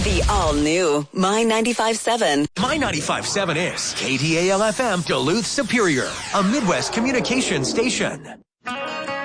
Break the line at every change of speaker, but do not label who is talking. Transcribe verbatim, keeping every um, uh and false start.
The all-new My ninety-five point seven.
My ninety-five point seven is K T A L F M Duluth Superior, a Midwest communication station.